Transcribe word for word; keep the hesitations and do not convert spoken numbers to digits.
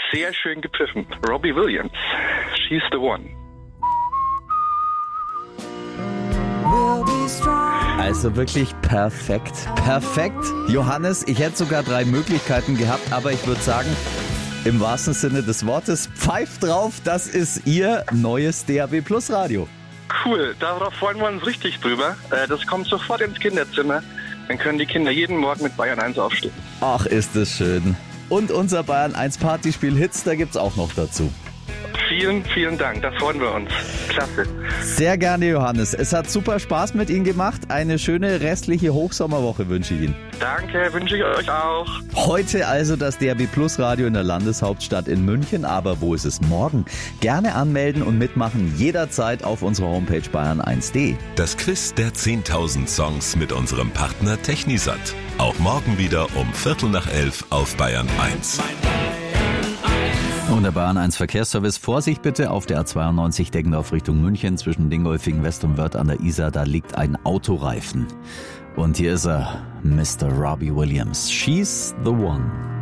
Sehr schön gepfiffen. Robbie Williams, She's the One. Also wirklich perfekt. Perfekt. Johannes, ich hätte sogar drei Möglichkeiten gehabt, aber ich würde sagen, im wahrsten Sinne des Wortes, pfeift drauf, das ist Ihr neues D A B Plus Radio. Cool, darauf freuen wir uns richtig drüber. Das kommt sofort ins Kinderzimmer. Dann können die Kinder jeden Morgen mit Bayern eins aufstehen. Ach, ist es schön. Und unser Bayern eins Partyspiel Hits, da gibt's auch noch dazu. Vielen, vielen Dank, da freuen wir uns. Klasse. Sehr gerne, Johannes. Es hat super Spaß mit Ihnen gemacht. Eine schöne restliche Hochsommerwoche wünsche ich Ihnen. Danke, wünsche ich euch auch. Heute also das D A B Plus Radio in der Landeshauptstadt in München. Aber wo ist es morgen? Gerne anmelden und mitmachen jederzeit auf unserer Homepage bayern eins punkt de. Das Quiz der zehntausend Songs mit unserem Partner Technisat. Auch morgen wieder um Viertel nach elf auf Bayern eins. Und der Bayern eins Verkehrsservice. Vorsicht bitte auf der A zweiundneunzig Deggendorf Richtung München zwischen Dingolfing West und Wörth an der Isar. Da liegt ein Autoreifen. Und hier ist er, Mister Robbie Williams. She's the One.